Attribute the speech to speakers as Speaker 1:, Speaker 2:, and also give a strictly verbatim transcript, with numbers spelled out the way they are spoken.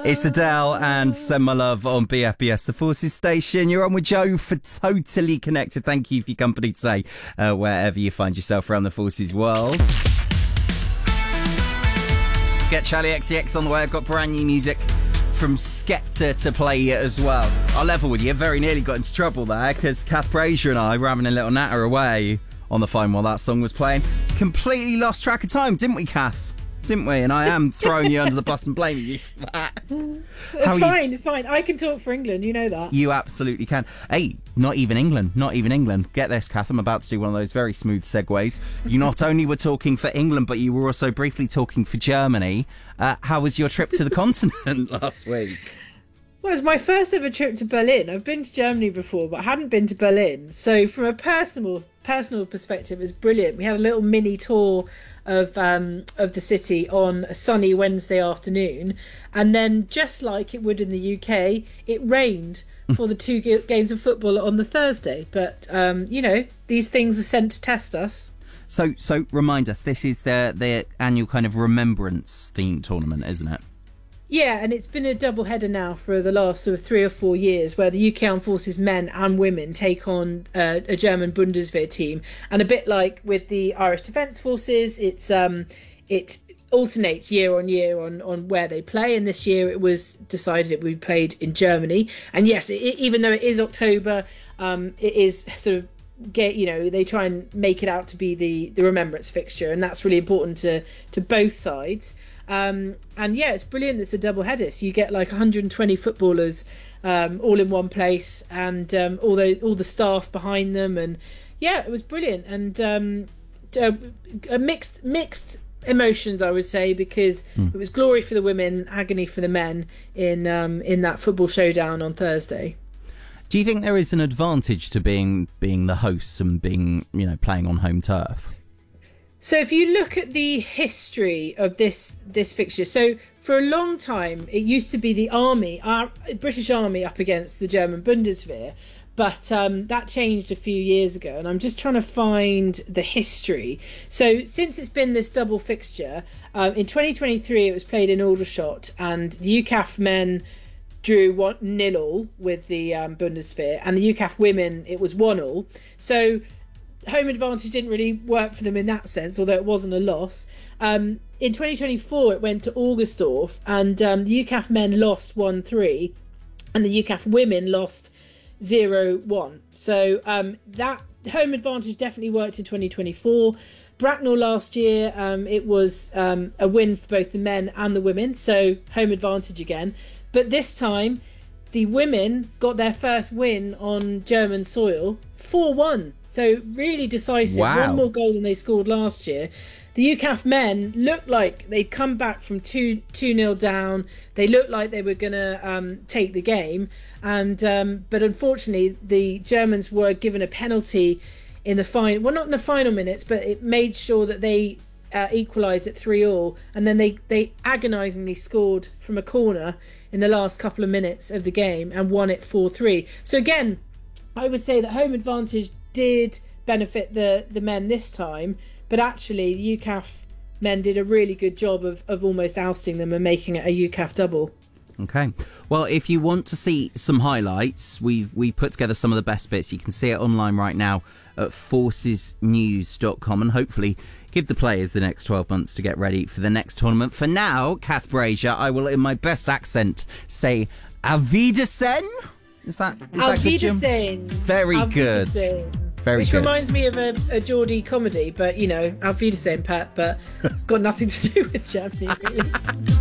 Speaker 1: It's Adele and Send My Love on B F B S, the Forces station. You're on with Joe for Totally Connected. Thank you for your company today, uh, wherever you find yourself around the Forces world. Get Charlie X C X on the way. I've got brand new music from Skepta to play as well. I'll level with you. Very nearly got into trouble there because Kath Brazier and I were having a little natter away on the phone while that song was playing. Completely lost track of time, didn't we, Kath? Didn't we? And I am throwing you under the bus and blaming you for that.
Speaker 2: It's fine, you... it's fine. I can talk for England, you know that.
Speaker 1: You absolutely can. Hey, not even England, not even England. Get this, Kath, I'm about to do one of those very smooth segues. You not only were talking for England, but you were also briefly talking for Germany. Uh, how was your trip to the continent last week?
Speaker 2: Well, it was my first ever trip to Berlin. I've been to Germany before, but I hadn't been to Berlin. So from a personal personal perspective, it was brilliant. We had a little mini tour of um, of the city on a sunny Wednesday afternoon. And then, just like it would in the U K, it rained for the two g- games of football on the Thursday. But, um, you know, these things are sent to test us.
Speaker 1: So, so remind us, this is the, the annual kind of remembrance themed tournament, isn't it?
Speaker 2: Yeah, and it's been a double header now for the last sort of three or four years where the U K Armed Forces men and women take on uh, a German Bundeswehr team. And a bit like with the Irish Defence Forces, it's um, it alternates year on year on, on where they play. And this year it was decided it would be played in Germany. And yes, it, even though it is October, um, it is sort of get you know they try and make it out to be the the remembrance fixture, and that's really important to to both sides. Um, and yeah, it's brilliant. It's a double header. So you get like one hundred twenty footballers um, all in one place, and um, all those all the staff behind them. And yeah, it was brilliant. And um, a, a mixed mixed emotions, I would say, because mm. it was glory for the women, agony for the men in um, in that football showdown on Thursday.
Speaker 1: Do you think there is an advantage to being being the hosts and being, you know, playing on home turf?
Speaker 2: So if you look at the history of this this fixture, so for a long time it used to be the army, our British Army up against the German Bundeswehr, but um, that changed a few years ago, and I'm just trying to find the history. So since it's been this double fixture, um, in twenty twenty-three it was played in Aldershot, and the U C A F men drew one nil all with the um, Bundeswehr, and the U C A F women it was one all. So home advantage didn't really work for them in that sense, although it wasn't a loss. Um, in twenty twenty-four, it went to Augustdorf, and um, the U C A F men lost one three, and the U C A F women lost zero one. So um, that home advantage definitely worked in twenty twenty-four. Bracknell last year, um, it was um, a win for both the men and the women, so home advantage again. But this time, the women got their first win on German soil, four one. So really decisive.
Speaker 1: Wow.
Speaker 2: One more goal than they scored last year. The U C A F men looked like they'd come back from two two nil down. They looked like they were going to um, take the game, and um, but unfortunately the Germans were given a penalty in the final. Well, not in the final minutes, but it made sure that they uh, equalised at three all, and then they they agonisingly scored from a corner in the last couple of minutes of the game and won it four three. So again, I would say that home advantage did benefit the the men this time, but actually the U C A F men did a really good job of, of almost ousting them and making it a U C A F double.
Speaker 1: Okay. Well, if you want to see some highlights, we've we put together some of the best bits. You can see it online right now at forces news dot com, and hopefully give the players the next twelve months to get ready for the next tournament. For now, Kath Brazier, I will, in my best accent, say Auf Wiedersehen. Is that, is
Speaker 2: Auf
Speaker 1: that good, Jim?
Speaker 2: Wiedersehen.
Speaker 1: Very
Speaker 2: Auf
Speaker 1: good.
Speaker 2: Wiedersehen.
Speaker 1: Very
Speaker 2: Which
Speaker 1: good.
Speaker 2: reminds me of a, a Geordie comedy, but, you know, Auf Wiedersehen, Pat, but it's got nothing to do with Germany, really.